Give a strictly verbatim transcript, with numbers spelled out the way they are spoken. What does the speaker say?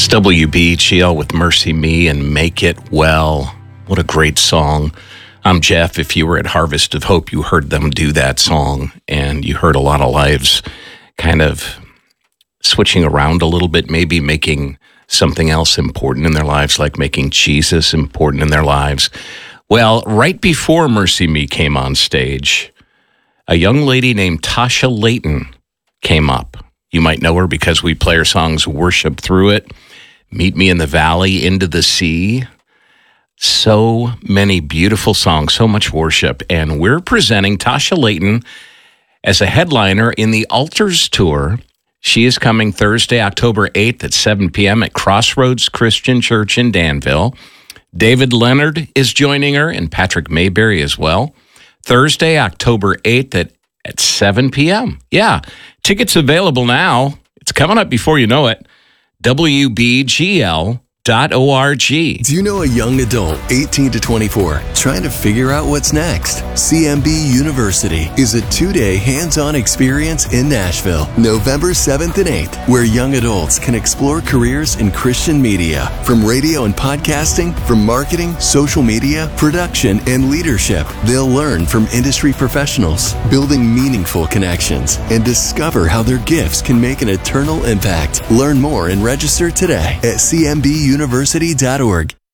It's W B G L with Mercy Me and Make It Well. What a great song. I'm Jeff. If you were at Harvest of Hope, you heard them do that song, and you heard a lot of lives kind of switching around a little bit, maybe making something else important in their lives, like making Jesus important in their lives. Well, right before Mercy Me came on stage, a young lady named Tasha Layton came up. You might know her because we play her songs Worship Through It, Meet Me in the Valley, Into the Sea. So many beautiful songs, so much worship. And we're presenting Tasha Layton as a headliner in the Altars Tour. She is coming Thursday, October eighth at seven p.m. at Crossroads Christian Church in Danville. David Leonard is joining her and Patrick Mayberry as well. Thursday, October eighth at, at seven p.m. Yeah, tickets available now. It's coming up before you know it. W B G L dot org. Do you know a young adult, eighteen to twenty-four, trying to figure out what's next? C M B University is a two-day hands-on experience in Nashville, November seventh and eighth, where young adults can explore careers in Christian media, from radio and podcasting, from marketing, social media, production, and leadership. They'll learn from industry professionals, building meaningful connections, and discover how their gifts can make an eternal impact. Learn more and register today at C M B university dot org.